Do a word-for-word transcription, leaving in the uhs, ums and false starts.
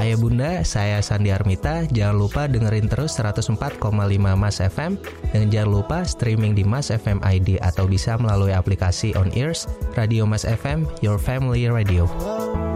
Ayah bunda, saya Sandi Armita. Jangan lupa dengerin terus seratus empat koma lima Mas F M. Dan jangan lupa streaming di Mas F M I D atau bisa melalui aplikasi On Ears Radio Mas F M, Your Family Radio.